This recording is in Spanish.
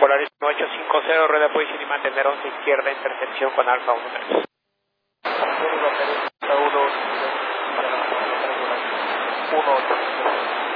Polaris 850, rueda posición y mantener 11 izquierda, intersección con Alfa 13. Código Perú 1, 1,